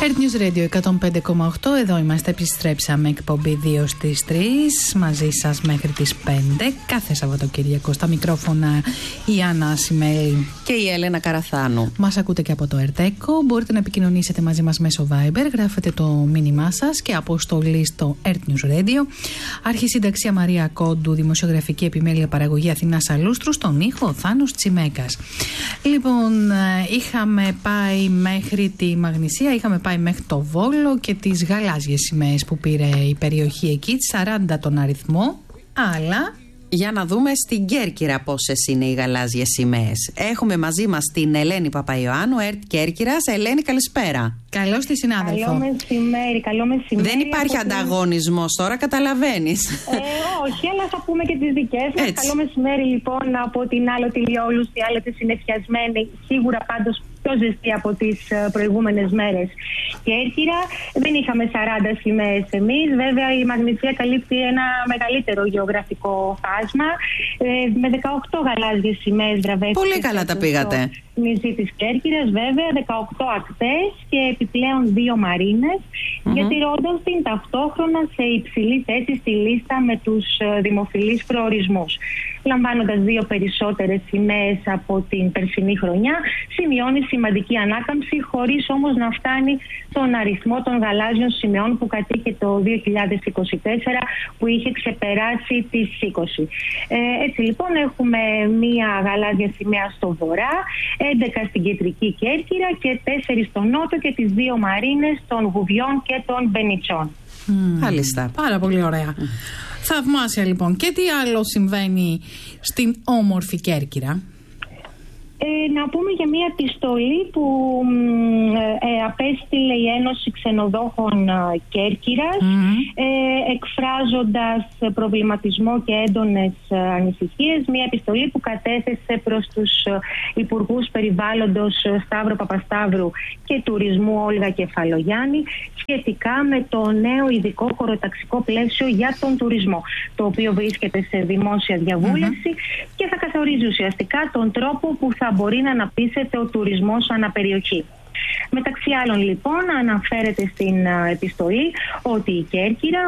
Earth News Radio 105,8. Εδώ είμαστε, επιστρέψαμε εκπομπή 2 στις 3. Μαζί σας μέχρι τις 5. Κάθε Σαββατοκύριακο στα μικρόφωνα η Άννα Ασημέλη και η Έλενα Καραθάνου. Μας ακούτε και από το Ερτέκο. Μπορείτε να επικοινωνήσετε μαζί μας μέσω Viber. Γράφετε το μήνυμά σας και αποστολή στο Earth News Radio. Αρχισυνταξία Μαρία Κόντου, δημοσιογραφική επιμέλεια παραγωγή Αθηνά Αλούστρου. Στον ήχο Θάνος Τσιμέκας. Λοιπόν, είχαμε πάει μέχρι τη Μαγνησία, είχαμε πάει μέχρι το Βόλο και τις γαλάζιες σημαίες που πήρε η περιοχή εκεί, 40 τον αριθμό, αλλά... Για να δούμε στην Κέρκυρα πόσες είναι οι γαλάζιες σημαίες. Έχουμε μαζί μας την Ελένη Παπαϊωάννου, ΕΡΤ Κέρκυρας. Ελένη, καλησπέρα. Καλώς τη συνάδελφο. Καλό μεσημέρι. Δεν υπάρχει ανταγωνισμός τώρα, καταλαβαίνεις. Όχι, αλλά θα πούμε και τις δικές μας. Καλό μεσημέρι λοιπόν από την άλλο τηλεόλουστη, άλλη τη συνεφιασμένη, σίγουρα πάντως πιο ζεστή από τις προηγούμενες μέρες Κέρκυρα. Δεν είχαμε 40 σημαίες εμείς. Βέβαια η Μαγνησία καλύπτει ένα μεγαλύτερο γεωγραφικό φάσμα. Με 18 γαλάζιες σημαίες βραβεύτηκε. Πολύ καλά τα πήγατε. Νησί της Κέρκυρας, βέβαια, 18 ακτές και επιπλέον 2 μαρίνες, διατηρώντας την ταυτόχρονα σε υψηλή θέση στη λίστα με τους δημοφιλείς προορισμούς. Λαμβάνοντας 2 περισσότερες σημαίες από την περσινή χρονιά, σημειώνει σημαντική ανάκαμψη, χωρίς όμως να φτάνει τον αριθμό των γαλάζιων σημαίων που κατήχε το 2024, που είχε ξεπεράσει τις 20. Έτσι λοιπόν έχουμε μία γαλάζια σημαία στο βορρά, 11 στην κεντρική Κέρκυρα και 4 στο νότο και τις 2 μαρίνες των Γουβιών και των Μπενιτσών. Μάλιστα. Πάρα πολύ ωραία. Θαυμάσια λοιπόν. Και τι άλλο συμβαίνει στην όμορφη Κέρκυρα? Να πούμε για μια επιστολή που απέστειλε η Ένωση Ξενοδόχων Κέρκυρας, εκφράζοντας προβληματισμό και έντονες ανησυχίες. Μια επιστολή που κατέθεσε προς τους Υπουργούς Περιβάλλοντος Σταύρο Παπασταύρου και Τουρισμού Όλγα Κεφαλογιάννη σχετικά με το νέο ειδικό χωροταξικό πλαίσιο για τον τουρισμό, το οποίο βρίσκεται σε δημόσια διαβούλευση και θα καθορίζει ουσιαστικά τον τρόπο που θα μπορεί να αναπτύσσεται ο τουρισμός αναπεριοχή. Μεταξύ άλλων λοιπόν αναφέρεται στην επιστολή ότι η Κέρκυρα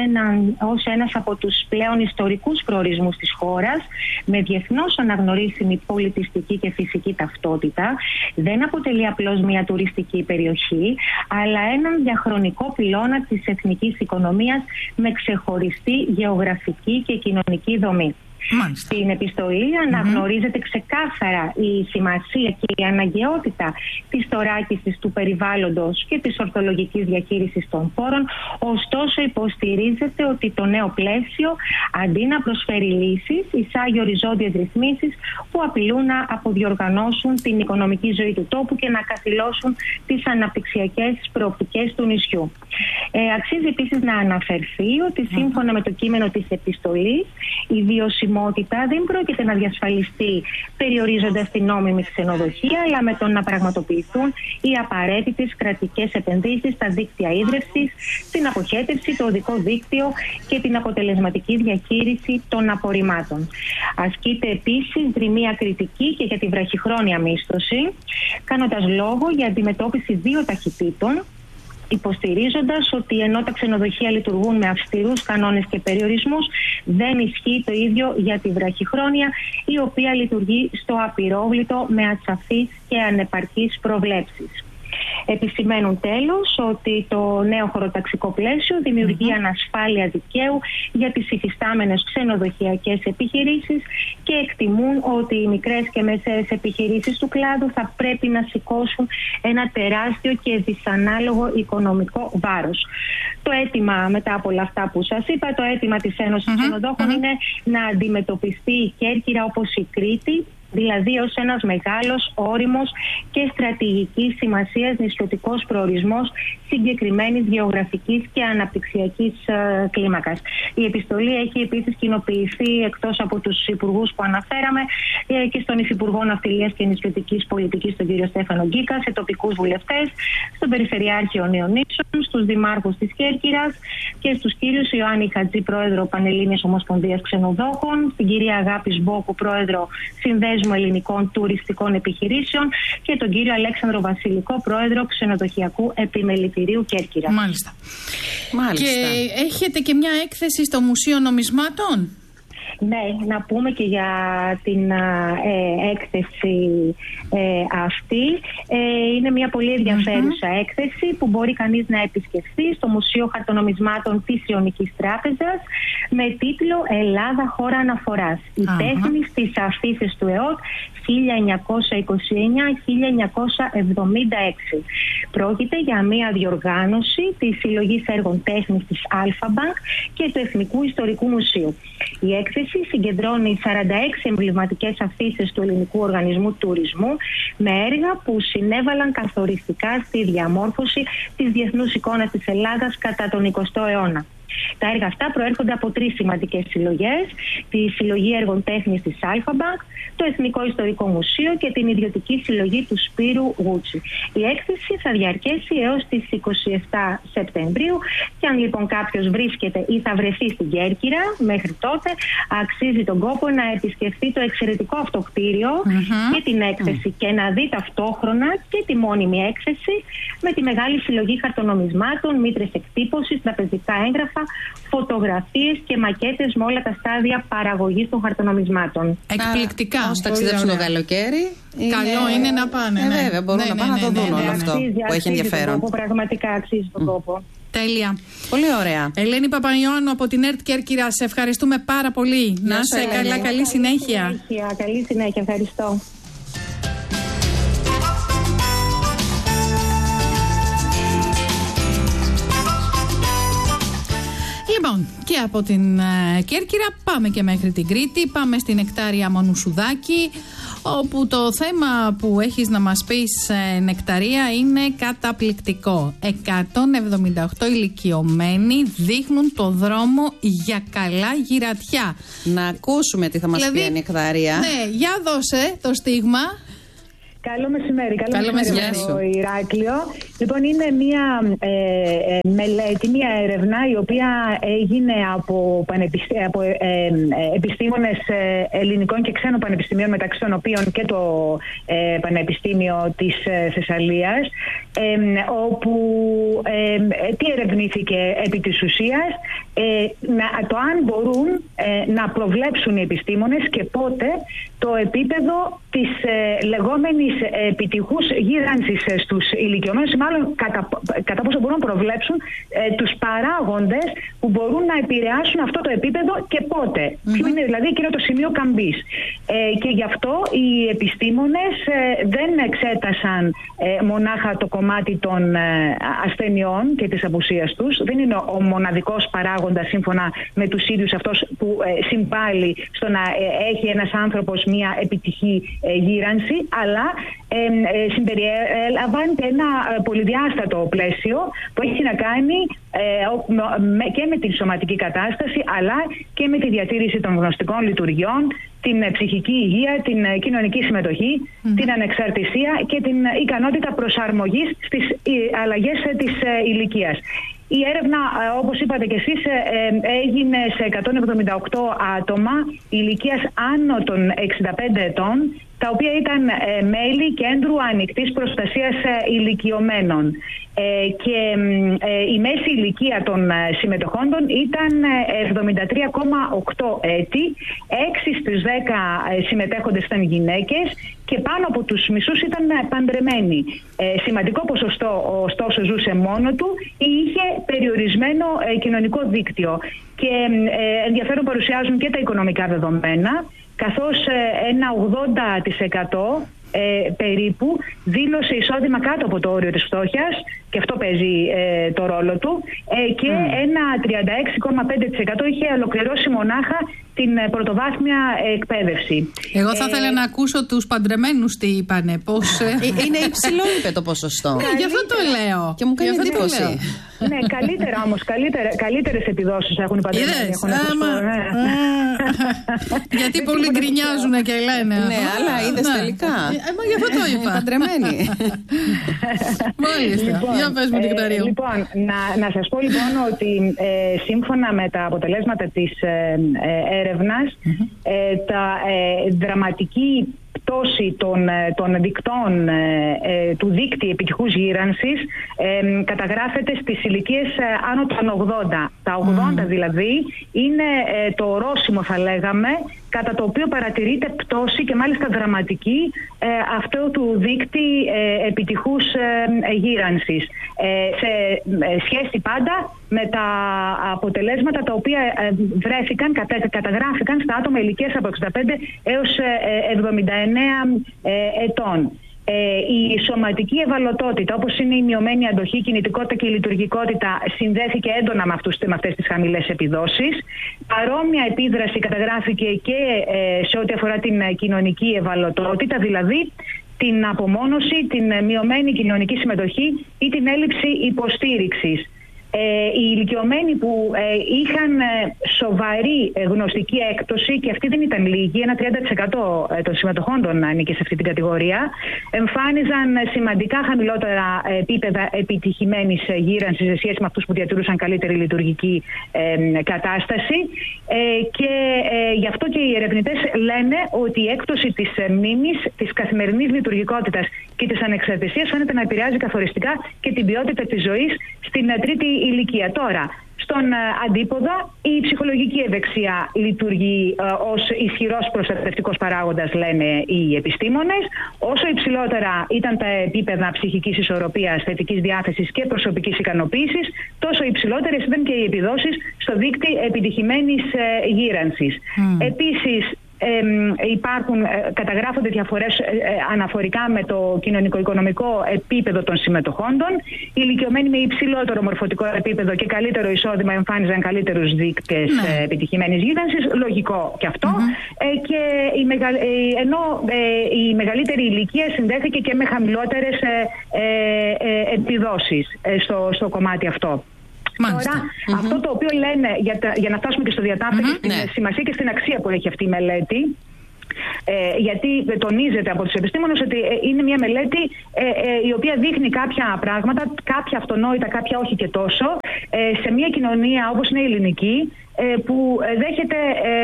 ως ένας από τους πλέον ιστορικούς προορισμούς της χώρας, με διεθνώς αναγνωρίσιμη πολιτιστική και φυσική ταυτότητα, δεν αποτελεί απλώς μια τουριστική περιοχή, αλλά έναν διαχρονικό πυλώνα της εθνικής οικονομίας με ξεχωριστή γεωγραφική και κοινωνική δομή. Μάλιστα. Στην επιστολή αναγνωρίζεται ξεκάθαρα η σημασία και η αναγκαιότητα της θωράκισης του περιβάλλοντος και της ορθολογικής διαχείρισης των πόρων, ωστόσο υποστηρίζεται ότι το νέο πλαίσιο, αντί να προσφέρει λύσεις, εισάγει οριζόντιες ρυθμίσεις που απειλούν να αποδιοργανώσουν την οικονομική ζωή του τόπου και να καθυλώσουν τις αναπτυξιακές προοπτικές του νησιού. Αξίζει επίσης να αναφερθεί ότι σύμφωνα με το κείμενο της επιστολής, η βιωσιμότητα δεν πρόκειται να διασφαλιστεί περιορίζοντας την νόμιμη ξενοδοχεία, αλλά με το να πραγματοποιηθούν οι απαραίτητες κρατικές επενδύσεις στα δίκτυα ίδρευσης, την αποχέτευση, το οδικό δίκτυο και την αποτελεσματική διαχείριση των απορριμμάτων. Ασκείται επίσης δρυμία κριτική και για τη βραχυχρόνια μίσθωση, κάνοντας λόγο για αντιμετώπιση 2 ταχυτήτων, υποστηρίζοντας ότι ενώ τα ξενοδοχεία λειτουργούν με αυστηρούς κανόνες και περιορισμούς, δεν ισχύει το ίδιο για τη βραχυχρόνια, η οποία λειτουργεί στο απειρόβλητο με ασαφείς και ανεπαρκείς προβλέψεις. Επισημαίνουν τέλος ότι το νέο χωροταξικό πλαίσιο δημιουργεί ανασφάλεια δικαίου για τις υφιστάμενες ξενοδοχειακές επιχειρήσεις και εκτιμούν ότι οι μικρές και μεσαίες επιχειρήσεις του κλάδου θα πρέπει να σηκώσουν ένα τεράστιο και δυσανάλογο οικονομικό βάρος. Το αίτημα, μετά από όλα αυτά που σας είπα, το αίτημα της Ένωσης Ξενοδόχων είναι να αντιμετωπιστεί η Κέρκυρα όπως η Κρήτη, δηλαδή ως ένας μεγάλος, όριμος και στρατηγικής σημασίας νησιωτικός προορισμός συγκεκριμένης γεωγραφικής και αναπτυξιακής κλίμακας. Η επιστολή έχει επίσης κοινοποιηθεί εκτός από τους υπουργούς που αναφέραμε και στον Υφυπουργό Ναυτιλίας και Νησιωτικής Πολιτικής, τον κύριο Στέφανο Γκίκα, σε τοπικούς βουλευτές, στον Περιφερειάρχη Ιωνίων, στους δημάρχους της Κέρκυρας και στους κύριους Ιωάννη Χατζή, πρόεδρο Πανελλήνιας Ομοσπονδίας Ξενοδόχων, στην κυρία Αγάπη Σμπόκου, πρόεδρο Συνδέσμου Ελληνικών Τουριστικών Επιχειρήσεων και τον κύριο Αλέξανδρο Βασιλικό, πρόεδρο Ξενοδοχειακού Επιμελητηρίου Κέρκυρα. Μάλιστα. Και έχετε και μια έκθεση στο Μουσείο Νομισμάτων. Ναι, να πούμε και για την έκθεση αυτή. Είναι μια πολύ ενδιαφέρουσα έκθεση που μπορεί κανείς να επισκεφθεί στο Μουσείο Χαρτονομισμάτων της Ιωνικής Τράπεζας με τίτλο «Ελλάδα, χώρα αναφοράς. Η τέχνη στις αφήσεις του ΕΟΤ 1929-1976». Πρόκειται για μια διοργάνωση της Συλλογής Έργων Τέχνης της Αλφα-Μπανκ και του Εθνικού Ιστορικού Μουσείου. Η έκθεση συγκεντρώνει 46 εμβληματικές αφήσεις του Ελληνικού Οργανισμού Τουρισμού με έργα που συνέβαλαν καθοριστικά στη διαμόρφωση της διεθνούς εικόνας της Ελλάδας κατά τον 20ο αιώνα. Τα έργα αυτά προέρχονται από 3 σημαντικές συλλογές: τη Συλλογή Έργων Τέχνης της Αλφα-Μπανκ, το Εθνικό Ιστορικό Μουσείο και την Ιδιωτική Συλλογή του Σπύρου Γούτσι. Η έκθεση θα διαρκέσει έως τις 27 Σεπτεμβρίου και αν λοιπόν κάποιος βρίσκεται ή θα βρεθεί στην Κέρκυρα μέχρι τότε, αξίζει τον κόπο να επισκεφθεί το εξαιρετικό αυτό κτίριο και την έκθεση και να δει ταυτόχρονα και τη μόνιμη έκθεση με τη μεγάλη συλλογή χαρτονομισμάτων, μήτρες εκτύπωσης, τραπεζικά έγγραφα, φωτογραφίες και μακέτες με όλα τα στάδια παραγωγής των χαρτονομισμάτων. Εκπληκτικά. Όσοι ταξιδέψουν το καλοκαίρι. Καλό είναι να πάνε. Βέβαια, μπορούν να πάνε να το δουν όλο αυτό που έχει ενδιαφέρον. Πραγματικά αξίζει τον κόπο. Τέλεια. Πολύ ωραία. Ελένη Παπαϊωάννου από την ΕΡΤ Κέρκυρα, σε ευχαριστούμε πάρα πολύ. Να είσαι καλά, καλή συνέχεια. Καλή συνέχεια, ευχαριστώ. Λοιπόν, και από την Κέρκυρα πάμε και μέχρι την Κρήτη, πάμε στην Νεκτάρια Μονουσουδάκη, όπου το θέμα που έχεις να μας πεις, Νεκταρία, είναι καταπληκτικό. 178 ηλικιωμένοι δείχνουν το δρόμο για καλά γυρατιά. Να ακούσουμε τι θα μας πει η Νεκταρία. Ναι, για δώσε το στίγμα. Καλό μεσημέρι, καλό μεσημέρι στο Ηράκλειο. Λοιπόν, είναι μια μελέτη, μια έρευνα η οποία έγινε από επιστήμονες ελληνικών και ξένων πανεπιστημίων, μεταξύ των οποίων και το Πανεπιστήμιο της Θεσσαλίας, όπου τι ερευνήθηκε επί της ουσίας, το αν μπορούν να προβλέψουν οι επιστήμονες και πότε το επίπεδο της λεγόμενης επιτυχούς γύρανσης στους ηλικιωμένους, μάλλον κατά πόσο μπορούν να προβλέψουν τους παράγοντες που μπορούν να επηρεάσουν αυτό το επίπεδο και πότε. Ποιο είναι δηλαδή εκείνο το σημείο καμπής. Και γι' αυτό οι επιστήμονες δεν εξέτασαν μονάχα το κομμάτι των ασθενειών και της απουσίας τους. Δεν είναι ο μοναδικός παράγοντας σύμφωνα με τους ίδιους αυτός που συμβάλλει στο να έχει ένας άνθρωπος μια επιτυχή γύρανση, αλλά συμπεριλαμβάνεται ένα πολυδιάστατο πλαίσιο που έχει να κάνει και με την σωματική κατάσταση, αλλά και με τη διατήρηση των γνωστικών λειτουργιών, την ψυχική υγεία, την κοινωνική συμμετοχή, την ανεξαρτησία και την ικανότητα προσαρμογής στις αλλαγές της ηλικίας. Η έρευνα, όπως είπατε και εσείς, έγινε σε 178 άτομα ηλικίας άνω των 65 ετών, τα οποία ήταν μέλη κέντρου ανοιχτής προστασίας ηλικιωμένων. Και η μέση ηλικία των συμμετοχόντων ήταν 73,8 έτη, 6 στους 10 συμμετέχοντες ήταν γυναίκες και πάνω από τους μισούς ήταν παντρεμένοι. Σημαντικό ποσοστό ωστόσο ζούσε μόνο του ή είχε περιορισμένο κοινωνικό δίκτυο. Και ενδιαφέρον παρουσιάζουν και τα οικονομικά δεδομένα, καθώς ένα 80% περίπου δήλωσε εισόδημα κάτω από το όριο της φτώχειας, και αυτό παίζει το ρόλο του, και ένα 36,5% είχε ολοκληρώσει μονάχα την πρωτοβάθμια εκπαίδευση. Εγώ θα ήθελα να ακούσω τους παντρεμένους τι είπανε. Πώς... είναι υψηλό, είπε το ποσοστό. Γι' αυτό το λέω. Και μου κάνει εντύπωση. Ναι, καλύτερα όμως, καλύτερες επιδόσεις έχουν οι παντρεμένοι. Γιατί πολλοί γκρινιάζουν και λένε. Ναι, αλλά είδες τελικά. Μα γι' αυτό το είπα. Παντρεμένοι. Μάλιστα. Για πες μου, Νεκταρίου. Λοιπόν, να σας πω λοιπόν ότι σύμφωνα με τα αποτελέσματα της έρευνας, τα δραματική πτώση των δικτών του δίκτυ επιτυχούς γύρανσης καταγράφεται στις ηλικίες άνω των 80. Τα 80 δηλαδή είναι το ορόσημο, θα λέγαμε, κατά το οποίο παρατηρείται πτώση και μάλιστα δραματική αυτού του δίκτυ επιτυχούς γύρανσης, σε σχέση πάντα με τα αποτελέσματα τα οποία καταγράφηκαν στα άτομα ηλικίας από 65 έως 79 ετών. Η σωματική ευαλωτότητα, όπως είναι η μειωμένη αντοχή, η κινητικότητα και η λειτουργικότητα, συνδέθηκε έντονα με αυτές τις χαμηλές επιδόσεις. Παρόμοια επίδραση καταγράφηκε και σε ό,τι αφορά την κοινωνική ευαλωτότητα, δηλαδή την απομόνωση, την μειωμένη κοινωνική συμμετοχή ή την έλλειψη υποστήριξης. Οι ηλικιωμένοι που είχαν σοβαρή γνωστική έκπτωση, και αυτή δεν ήταν λίγη, ένα 30% των συμμετοχόντων ανήκε σε αυτή την κατηγορία, εμφάνιζαν σημαντικά χαμηλότερα επίπεδα επιτυχημένης γύρανσης σε σχέση με αυτούς που διατηρούσαν καλύτερη λειτουργική κατάσταση, και γι' αυτό και οι ερευνητές λένε ότι η έκπτωση της μνήμης, της καθημερινής λειτουργικότητας και της ανεξαρτησίας φαίνεται να επηρεάζει καθοριστικά και την ποιότητα της ζωής στην τρίτη ηλικία. Τώρα, στον αντίποδα, η ψυχολογική ευεξία λειτουργεί ως ισχυρός προστατευτικός παράγοντας, λένε οι επιστήμονες. Όσο υψηλότερα ήταν τα επίπεδα ψυχικής ισορροπίας, θετικής διάθεσης και προσωπικής ικανοποίησης, τόσο υψηλότερες ήταν και οι επιδόσεις στο δίκτυο επιτυχημένης γύρανσης. Επίσης, καταγράφονται διαφορές αναφορικά με το κοινωνικο-οικονομικό επίπεδο των συμμετοχόντων. Οι ηλικιωμένοι με υψηλότερο μορφωτικό επίπεδο και καλύτερο εισόδημα εμφάνιζαν καλύτερους δείκτες επιτυχημένης γύρανσης. Λογικό και αυτό. Και ενώ η μεγαλύτερη ηλικία συνδέθηκε και με χαμηλότερες επιδόσεις στο κομμάτι αυτό. Τώρα, αυτό το οποίο λένε, για να φτάσουμε και στο διατάφτα και στην σημασία και στην αξία που έχει αυτή η μελέτη, γιατί τονίζεται από τους επιστήμονες ότι είναι μια μελέτη η οποία δείχνει κάποια πράγματα, κάποια αυτονόητα, κάποια όχι και τόσο, σε μια κοινωνία όπως είναι η ελληνική, που δέχεται,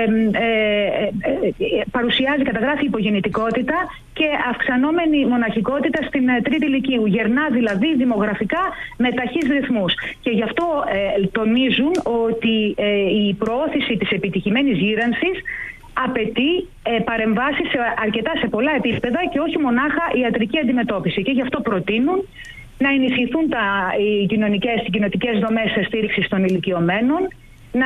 παρουσιάζει, καταγράφει υπογεννητικότητα και αυξανόμενη μοναχικότητα στην τρίτη ηλικίου. Γερνά δηλαδή δημογραφικά με ταχύς ρυθμούς. Και γι' αυτό τονίζουν ότι η προώθηση της επιτυχημένης γύρανσης απαιτεί παρεμβάσεις σε πολλά επίπεδα και όχι μονάχα ιατρική αντιμετώπιση. Και γι' αυτό προτείνουν να ενισχυθούν οι κοινοτικές δομές στήριξης των ηλικιωμένων, να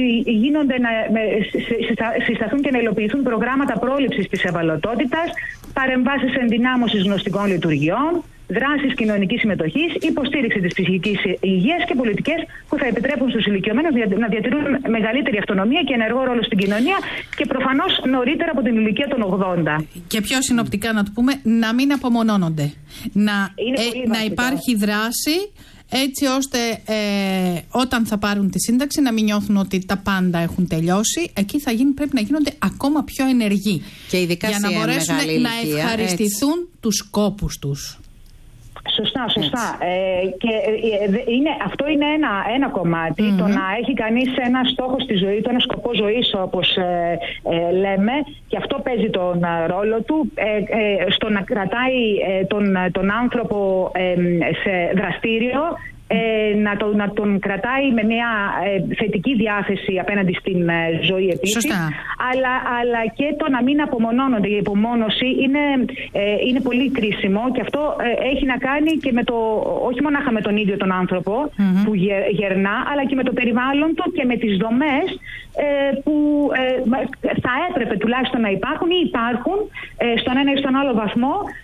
συσταθούν και να υλοποιηθούν προγράμματα πρόληψης της ευαλωτότητας, παρεμβάσεις ενδυνάμωσης γνωστικών λειτουργιών, δράσεις κοινωνικής συμμετοχής, υποστήριξη της ψυχικής υγείας και πολιτικές που θα επιτρέπουν στους ηλικιωμένους να διατηρούν μεγαλύτερη αυτονομία και ενεργό ρόλο στην κοινωνία και προφανώς νωρίτερα από την ηλικία των 80. Και πιο συνοπτικά να το πούμε, να μην απομονώνονται. Να υπάρχει δράση, έτσι ώστε όταν θα πάρουν τη σύνταξη να μην νιώθουν ότι τα πάντα έχουν τελειώσει. Εκεί πρέπει να γίνονται ακόμα πιο ενεργοί, και ειδικά για να μπορέσουν να ευχαριστηθούν τους σκόπους τους. Σωστά. Και αυτό είναι ένα κομμάτι. Το να έχει κανείς ένα στόχο στη ζωή του, ένα σκοπό ζωής, όπως λέμε, και αυτό παίζει τον ρόλο του στο να κρατάει τον άνθρωπο σε δραστήριο, να τον κρατάει με μια θετική διάθεση απέναντι στην ζωή επίσης. Αλλά και το να μην απομονώνονται. Η απομόνωση είναι πολύ κρίσιμο, και αυτό έχει να κάνει και όχι μονάχα με τον ίδιο τον άνθρωπο που γερνά, αλλά και με το περιβάλλον του και με τις δομές που θα έπρεπε τουλάχιστον να υπάρχουν ή υπάρχουν στον ένα ή στον άλλο βαθμό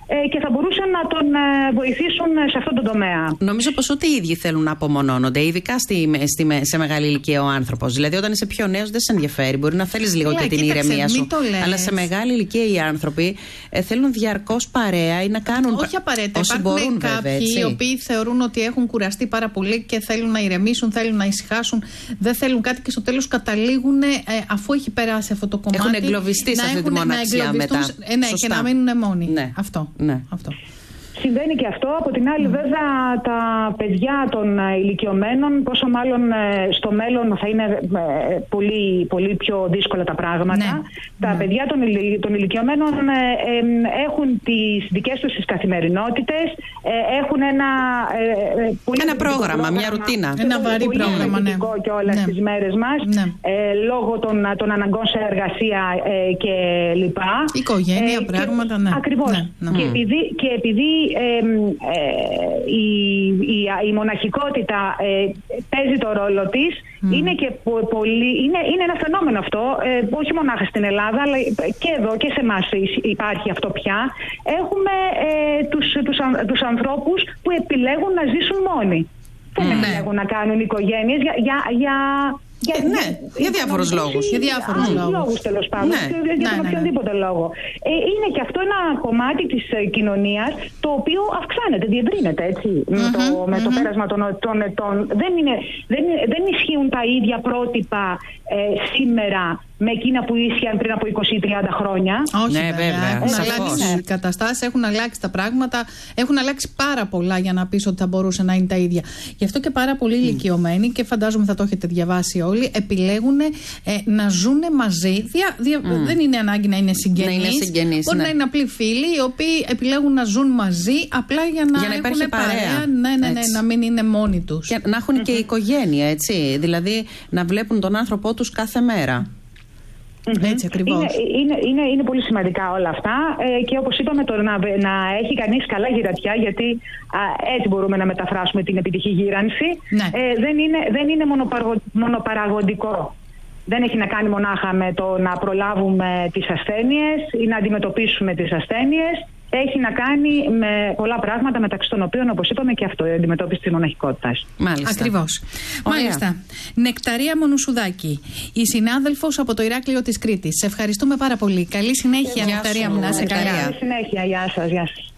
και θα μπορούσαν να τον βοηθήσουν σε αυτόν τον τομέα. Νομίζω πως ούτε οι ίδιοι θέλουν να απομονώνονται, ειδικά σε μεγάλη ηλικία ο άνθρωπος. Δηλαδή, όταν είσαι πιο νέος, δεν σε ενδιαφέρει. Μπορεί να θέλεις λίγο και την ηρεμία σου. Αλλά σε μεγάλη ηλικία οι άνθρωποι θέλουν διαρκώς παρέα ή να κάνουν. Όχι απαραίτητα. Υπάρχουν κάποιοι οι οποίοι θεωρούν ότι έχουν κουραστεί πάρα πολύ και θέλουν να ηρεμήσουν, θέλουν να ησυχάσουν, δεν θέλουν κάτι και στο τέλος καταλήγουν, αφού έχει περάσει αυτό το κομμάτι. Έχουν εγκλωβιστεί σε αυτή τη μοναξιά μετά. Ναι, και να μείνουν μόνοι. Ναι. Αυτό. Ναι. Αυτό. Συμβαίνει και αυτό. Από την άλλη, βέβαια, τα παιδιά των ηλικιωμένων, πόσο μάλλον στο μέλλον θα είναι πολύ, πολύ πιο δύσκολα τα πράγματα. Ναι. Τα παιδιά των ηλικιωμένων έχουν τις δικές τους τις καθημερινότητες, έχουν ένα πρόγραμμα, μια ρουτίνα. Ένα βαρύ πρόγραμμα, ναι. Και όλες τις μέρες μας, λόγω των αναγκών σε εργασία και λοιπά. Οικογένεια, πράγματα, ναι. Ακριβώς. Ναι. Και επειδή η μοναχικότητα παίζει το ρόλο της, είναι και είναι ένα φαινόμενο αυτό, όχι μονάχα στην Ελλάδα, αλλά και εδώ και σε εμάς υπάρχει αυτό πια. Έχουμε τους ανθρώπους που επιλέγουν να ζήσουν μόνοι. Δεν επιλέγουν να κάνουν οικογένειες για διάφορους λόγους. Για διάφορους λόγους, τέλος πάντων. Για τον οποιοδήποτε λόγο. Είναι και αυτό ένα κομμάτι της κοινωνίας το οποίο αυξάνεται, διευρύνεται έτσι. Με το πέρασμα των ετών. Δεν ισχύουν τα ίδια πρότυπα σήμερα με εκείνα που ίσχυαν πριν από 20-30 χρόνια. Όχι, βέβαια. Έχουν αλλάξει οι καταστάσεις, έχουν αλλάξει τα πράγματα, έχουν αλλάξει πάρα πολλά για να πεις ότι θα μπορούσε να είναι τα ίδια. Γι' αυτό και πάρα πολλοί ηλικιωμένοι, και φαντάζομαι θα το έχετε διαβάσει όλοι, επιλέγουν να ζουν μαζί. Δεν είναι ανάγκη να είναι συγγενείς. Μπορεί να είναι απλοί φίλοι, οι οποίοι επιλέγουν να ζουν μαζί απλά για να έχουν παρέα. Ναι, να μην είναι μόνοι τους. Και να έχουν και οικογένεια, έτσι. Δηλαδή να βλέπουν τον άνθρωπό τους κάθε μέρα. Έτσι ακριβώς. Είναι πολύ σημαντικά όλα αυτά και όπως είπαμε, το να έχει κανείς καλά γυρατιά, γιατί έτσι μπορούμε να μεταφράσουμε την επιτυχή γύρανση, δεν είναι μονοπαραγωγικό. Δεν έχει να κάνει μονάχα με το να προλάβουμε τις ασθένειες ή να αντιμετωπίσουμε τις ασθένειες. Έχει να κάνει με πολλά πράγματα, μεταξύ των οποίων, όπως είπαμε, και αυτό, η αντιμετώπιση της μοναχικότητας. Μάλιστα. Ακριβώς. Μάλιστα. Νεκταρία Μονουσουδάκη, η συνάδελφος από το Ηράκλειο της Κρήτης. Σε ευχαριστούμε πάρα πολύ. Καλή συνέχεια, Νεκταρία μου. Να είσαι καλά. Καλή συνέχεια. Γεια σας.